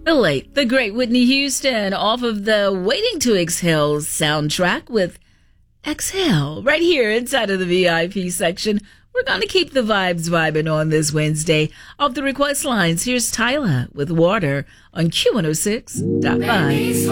The late, the great Whitney Houston off of the Waiting to Exhale soundtrack with Exhale right here inside of the VIP section. We're going to keep the vibes vibing on this Wednesday. Off the request lines, here's Tyler with Water on Q106.5.